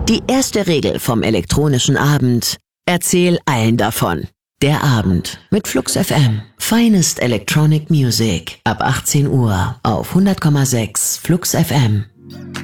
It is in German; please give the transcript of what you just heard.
Die erste Regel vom elektronischen Abend: Erzähl allen davon. Der Abend mit Flux FM. Finest Electronic Music. Ab 18 Uhr auf 100,6 Flux FM.